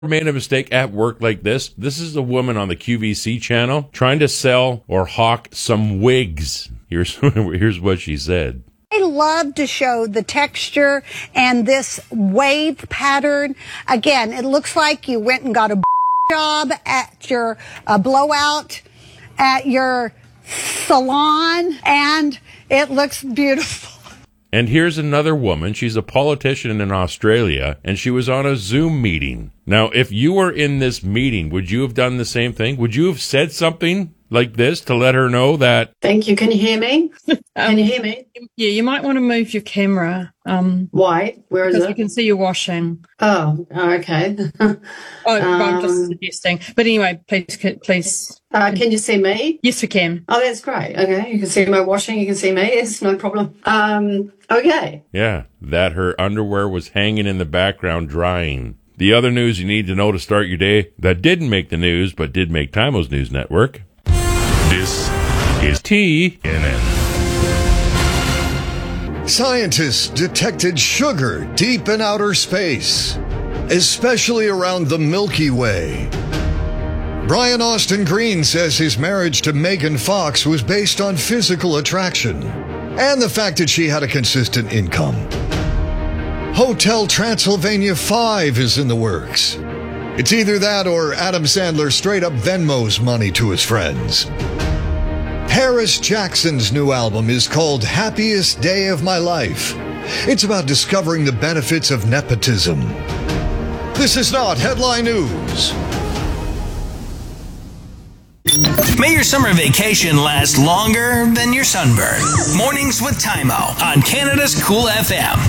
made a mistake at work like this? This is a woman on the QVC channel trying to sell or hawk some wigs. Here's what she said. I love to show the texture and this wave pattern. Again, it looks like you went and got a job at your blowout at your salon, and it looks beautiful. And here's another woman. She's a politician in Australia, and she was on a Zoom meeting. Now, if you were in this meeting, would you have done the same thing? Would you have said something like this to let her know that... Thank you. Can you hear me? Can you hear me? Yeah, you might want to move your camera. Why? Where is it? Because you can see you washing. Oh, okay. I'm just suggesting. But anyway, please. Can you see me? Yes, we can. Oh, that's great. Okay, you can see my washing. You can see me. It's no problem. Okay. Yeah, that her underwear was hanging in the background drying. The other news you need to know to start your day that didn't make the news but did make Timo's News Network. This is TNN. Scientists detected sugar deep in outer space, especially around the Milky Way. Brian Austin Green says his marriage to Megan Fox was based on physical attraction and the fact that she had a consistent income. Hotel Transylvania 5 is in the works. It's either that or Adam Sandler straight up Venmos money to his friends. Paris Jackson's new album is called Happiest Day of My Life. It's about discovering the benefits of nepotism. This is not headline news. May your summer vacation last longer than your sunburn. Mornings with Timo on Canada's Cool FM.